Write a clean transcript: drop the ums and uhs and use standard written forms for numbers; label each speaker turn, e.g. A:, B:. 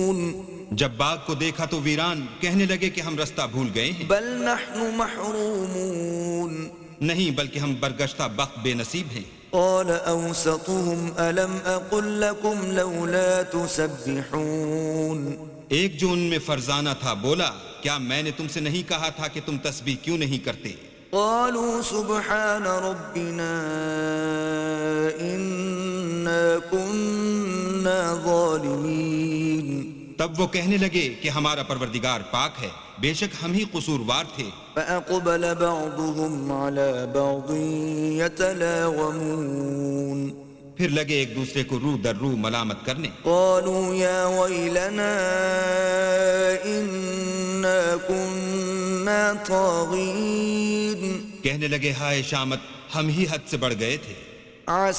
A: जब बाग को देखा तो वीरान कहने लगे कि हम रास्ता भूल गए हैं।
B: बल नहनु महरूमून,
A: नहीं बल्कि हम बरगश्ता बख्त बेनसीब हैं।
B: क़ाल औसतुहुम अलम अक़ुल लकुम लौला तुसब्बिहून,
A: एक जो उनमें फरजाना था बोला, क्या मैंने तुमसे नहीं कहा था कि तुम तस्बीह क्यों नहीं करते?
B: क़ालू सुब्हान रब्बिना इन्ना कुन्ना ज़ालिमीन,
A: तब वो कहने लगे कि हमारा परवरदिगार पाक है, बेशक हम ही कसूरवार थे।
B: फ़अक़बल बअदुहुम अला बअदिन यतलावमून,
A: फिर लगे एक दूसरे को रू दर रू मलामत करने।
B: क़ालू या वैलना इन्ना कुन्ना ताग़ीन,
A: कहने लगे हाय शामत, हम ही हद से बढ़ गए थे।